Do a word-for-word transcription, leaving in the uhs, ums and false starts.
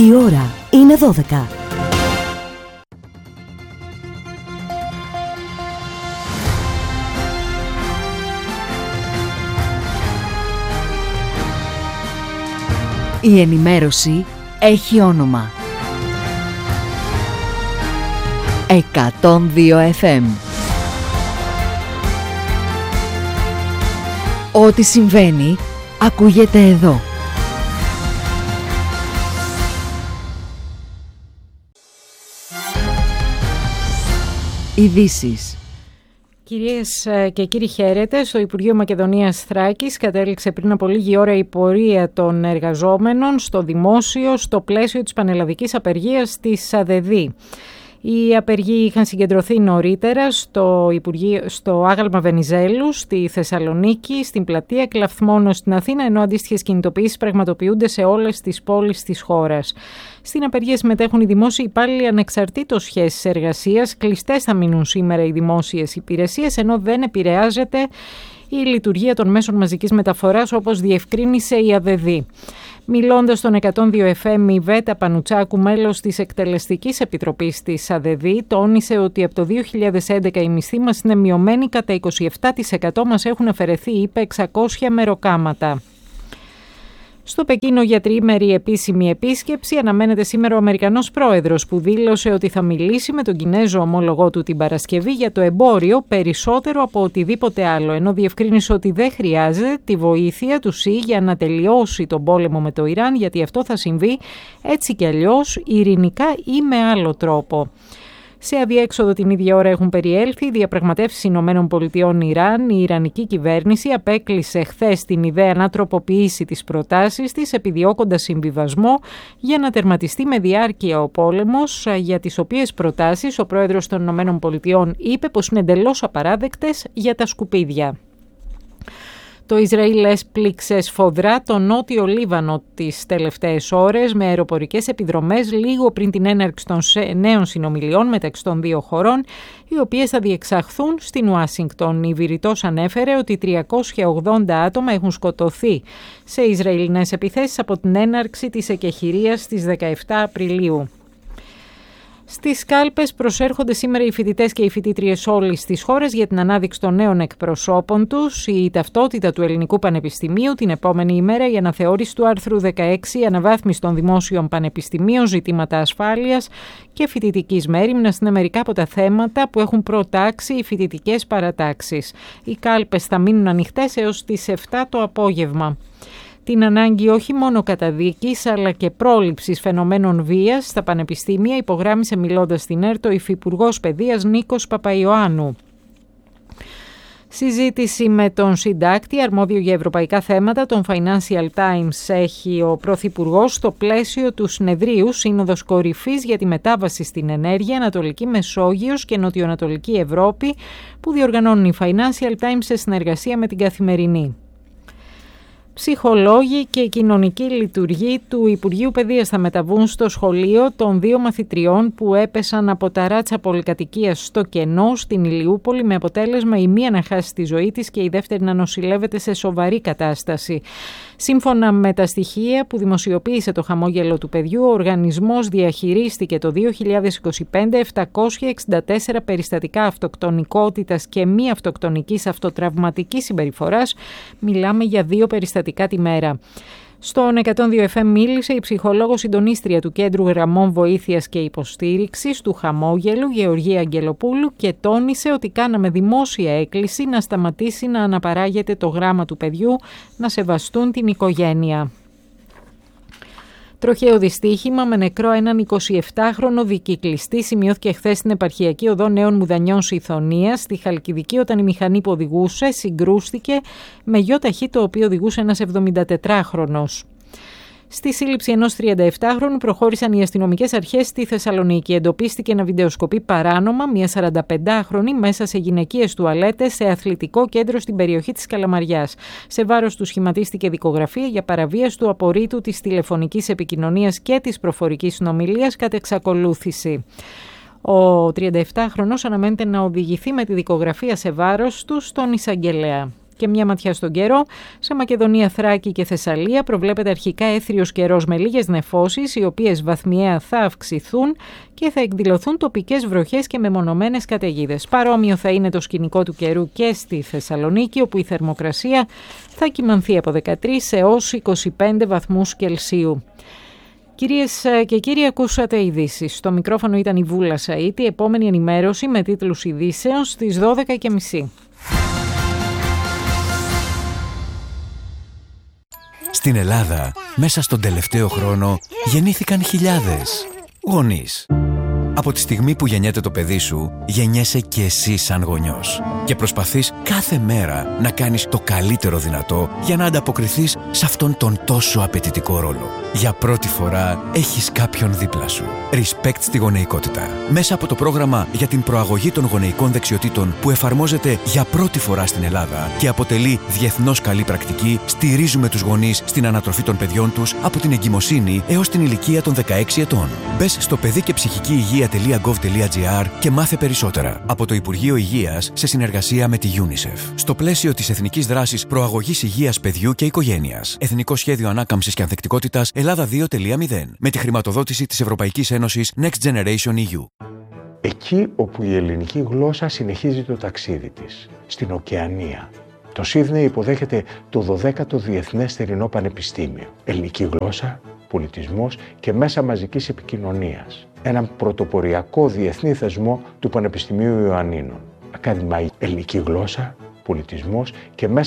Η ώρα είναι δώδεκα. Η ενημέρωση έχει όνομα. εκατόν δύο εφ εμ. Ό,τι συμβαίνει ακούγεται εδώ. Ειδήσεις. Κυρίες και κύριοι, χαίρετε. Στο Υπουργείο Μακεδονίας Θράκης κατέληξε πριν από λίγη ώρα η πορεία των εργαζόμενων στο δημόσιο στο πλαίσιο της πανελλαδικής απεργίας της ΑΔΕΔΗ. Οι απεργοί είχαν συγκεντρωθεί νωρίτερα στο, Υπουργείο, στο Άγαλμα Βενιζέλου, στη Θεσσαλονίκη, στην Πλατεία Κλαθμόνο στην Αθήνα, ενώ αντίστοιχες κινητοποιήσεις πραγματοποιούνται σε όλες τις πόλεις της χώρας. Στην απεργία συμμετέχουν οι δημόσιοι υπάλληλοι ανεξαρτήτως σχέσης εργασίας. Κλειστές θα μείνουν σήμερα οι δημόσιες υπηρεσίες, ενώ δεν επηρεάζεται η λειτουργία των μέσων μαζικής μεταφοράς, όπως διευκρίνησε η ΑΔΕΔΗ. Μιλώντας στον εκατόν δύο εφ εμ, η Βέτα Πανουτσάκου, μέλος της Εκτελεστικής Επιτροπής της ΑΔΕΔΗ, τόνισε ότι από το δύο χιλιάδες έντεκα οι μισθοί μας είναι μειωμένοι κατά είκοσι επτά τοις εκατό, μας έχουν αφαιρεθεί, είπε, εξακόσια μεροκάματα. Στο Πεκίνο για τριήμερη επίσημη επίσκεψη αναμένεται σήμερα ο Αμερικανός πρόεδρος, που δήλωσε ότι θα μιλήσει με τον Κινέζο ομόλογό του την Παρασκευή για το εμπόριο περισσότερο από οτιδήποτε άλλο, ενώ διευκρίνησε ότι δεν χρειάζεται τη βοήθεια του ΣΥ για να τελειώσει τον πόλεμο με το Ιράν, γιατί αυτό θα συμβεί έτσι κι αλλιώς, ειρηνικά ή με άλλο τρόπο. Σε αδιέξοδο την ίδια ώρα έχουν περιέλθει οι διαπραγματεύσεις Ηνωμένων Πολιτειών Ιράν. Η Ιρανική κυβέρνηση απέκλεισε χθες την ιδέα να τροποποιήσει τις προτάσεις της, επιδιώκοντας συμβιβασμό για να τερματιστεί με διάρκεια ο πόλεμος, για τις οποίες προτάσεις ο πρόεδρος των Ηνωμένων Πολιτειών είπε πως είναι εντελώς απαράδεκτες για τα σκουπίδια. Το Ισραήλ έσπληξε σφοδρά το νότιο Λίβανο τις τελευταίες ώρες με αεροπορικές επιδρομές λίγο πριν την έναρξη των νέων συνομιλιών μεταξύ των δύο χωρών, οι οποίες θα διεξαχθούν στην Ουάσιγκτον. Η Βηρητός ανέφερε ότι τριακόσια ογδόντα άτομα έχουν σκοτωθεί σε Ισραηλινές επιθέσεις από την έναρξη της εκεχηρίας στις δεκαεπτά Απριλίου. Στις κάλπες προσέρχονται σήμερα οι φοιτητές και οι φοιτήτριες όλης της χώρας για την ανάδειξη των νέων εκπροσώπων τους. Η ταυτότητα του Ελληνικού Πανεπιστημίου την επόμενη ημέρα, η αναθεώρηση του άρθρου δεκαέξι, η αναβάθμιση των δημόσιων πανεπιστημίων, ζητήματα ασφάλειας και φοιτητικής μέριμνας είναι μερικά από τα θέματα που έχουν προτάξει οι φοιτητικές παρατάξεις. Οι κάλπες θα μείνουν ανοιχτές έως τις επτά το απόγευμα. Την ανάγκη όχι μόνο καταδίκης αλλά και πρόληψης φαινομένων βίας στα πανεπιστήμια υπογράμμισε μιλώντας στην ΕΡΤ ο Υφυπουργός Παιδείας Νίκος Παπαϊωάννου. Συζήτηση με τον συντάκτη αρμόδιο για ευρωπαϊκά θέματα, τον Financial Times, έχει ο Πρωθυπουργός στο πλαίσιο του συνεδρίου Σύνοδος Κορυφής για τη μετάβαση στην ενέργεια, Ανατολική Μεσόγειος και Νοτιοανατολική Ευρώπη, που διοργανώνουν οι Financial Times σε συνεργασία με την Καθημερινή. Ψυχολόγοι και κοινωνική λειτουργοί του Υπουργείου Παιδείας θα μεταβούν στο σχολείο των δύο μαθητριών που έπεσαν από ταράτσα πολυκατοικίας στο Κενό στην Ηλιούπολη, με αποτέλεσμα η μία να χάσει τη ζωή της και η δεύτερη να νοσηλεύεται σε σοβαρή κατάσταση. Σύμφωνα με τα στοιχεία που δημοσιοποίησε το χαμόγελο του παιδιού, ο οργανισμός διαχειρίστηκε το δύο χιλιάδες είκοσι πέντε επτακόσια εξήντα τέσσερα περιστατικά αυτοκτονικότητας και μη αυτοκτονικής αυτοτραυματικής συμπεριφοράς. Μιλάμε για δύο περιστατικά τη μέρα. Στον εκατόν δύο εφ εμ μίλησε η ψυχολόγος συντονίστρια του Κέντρου Γραμμών Βοήθειας και Υποστήριξης του Χαμόγελου, Γεωργία Αγγελοπούλου, και τόνισε ότι κάναμε δημόσια έκκληση να σταματήσει να αναπαράγεται το γράμμα του παιδιού, να σεβαστούν την οικογένεια. Τροχαίο δυστύχημα με νεκρό έναν εικοσιεπτάχρονο δικυκλιστή σημειώθηκε χθες στην επαρχιακή οδό Νέων Μουδανιών Σιθωνίας στη Χαλκιδική, όταν η μηχανή που οδηγούσε συγκρούστηκε με γιοταχή το οποίο οδηγούσε ένας εβδομηντατετράχρονος. Στη σύλληψη ενός τριανταεπτάχρονου προχώρησαν οι αστυνομικές αρχές στη Θεσσαλονίκη. Εντοπίστηκε ένα βιντεοσκοπή παράνομα μια σαρανταπεντάχρονη μέσα σε γυναικείες τουαλέτες σε αθλητικό κέντρο στην περιοχή της Καλαμαριάς. Σε βάρος του σχηματίστηκε δικογραφία για παραβίαση του απορρίτου της τηλεφωνικής επικοινωνίας και της προφορικής συνομιλίας κατ' εξακολούθηση. Ο τριανταεπτάχρονος αναμένεται να οδηγηθεί με τη δικογραφία σε βάρος του στον εισαγγελέα. Και μια ματιά στον καιρό. Σε Μακεδονία, Θράκη και Θεσσαλία προβλέπεται αρχικά έθριος καιρός με λίγες νεφώσεις, οι οποίες βαθμιαία θα αυξηθούν και θα εκδηλωθούν τοπικές βροχές και μεμονωμένες καταιγίδες. Παρόμοιο θα είναι το σκηνικό του καιρού και στη Θεσσαλονίκη, όπου η θερμοκρασία θα κυμανθεί από δεκατρείς έως είκοσι πέντε βαθμούς Κελσίου. Κυρίες και κύριοι, ακούσατε ειδήσεις. Στο μικρόφωνο ήταν η Βούλα Σαΐτη. Επόμενη ενημέρωση με τίτλους ειδήσεων στις δώδεκα και μισή. Στην Ελλάδα, μέσα στον τελευταίο χρόνο, γεννήθηκαν χιλιάδες γονείς. Από τη στιγμή που γεννιέται το παιδί σου, γεννιέσαι και εσύ σαν γονιός. Και προσπαθείς κάθε μέρα να κάνεις το καλύτερο δυνατό για να ανταποκριθείς σε αυτόν τον τόσο απαιτητικό ρόλο. Για πρώτη φορά έχεις κάποιον δίπλα σου. Respect στη γονεϊκότητα. Μέσα από το πρόγραμμα για την προαγωγή των γονεϊκών δεξιοτήτων που εφαρμόζεται για πρώτη φορά στην Ελλάδα και αποτελεί διεθνώς καλή πρακτική, στηρίζουμε τους γονείς στην ανατροφή των παιδιών τους από την εγκυμοσύνη έως την ηλικία των δεκαέξι ετών. Μπες στο παιδί και ψυχική υγεία τελεία γκοβ τελεία τζι άρ και μάθε περισσότερα. Από το Υπουργείο Υγείας σε συνεργασία με τη UNICEF. Στο πλαίσιο της Εθνικής Δράσης Προαγωγής Υγείας Παιδιού και Οικογένειας. Εθνικό Σχέδιο Ανάκαμψης και Ανθεκτικότητας Ελλάδα δύο τελεία μηδέν. Με τη χρηματοδότηση της Ευρωπαϊκής Ένωσης Next Generation ι γιου. Εκεί όπου η ελληνική γλώσσα συνεχίζει το ταξίδι της. Στην Οκεανία. Το Σίδνεϊ υποδέχεται το δωδέκατο Διεθνές Θερινό Πανεπιστήμιο. Ελληνική γλώσσα, πολιτισμός και μέσα μαζικής επικοινωνίας. Έναν πρωτοποριακό διεθνή θεσμό του Πανεπιστημίου Ιωαννίνων. Ακαδημαϊκή ελληνική γλώσσα, πολιτισμός και μέσα